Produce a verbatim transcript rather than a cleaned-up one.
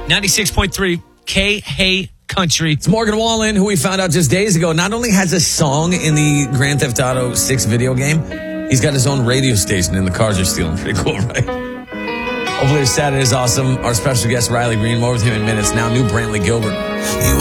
ninety-six point three K Hey Country. It's Morgan Wallen, who we found out just days ago, not only has a song in the Grand Theft Auto six video game, he's got his own radio station in the Cars Are Stealing. Pretty cool, right? Hopefully, your Saturday is awesome. Our special guest, Riley Green, more with him in minutes. Now, new Brantley Gilbert.